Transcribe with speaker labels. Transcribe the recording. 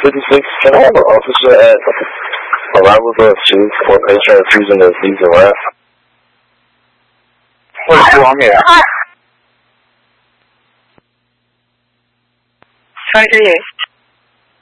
Speaker 1: 56, can I have an officer at arrival door 2 for a patient refusing to leave the lab?
Speaker 2: What's wrong here?
Speaker 3: Sorry to hear.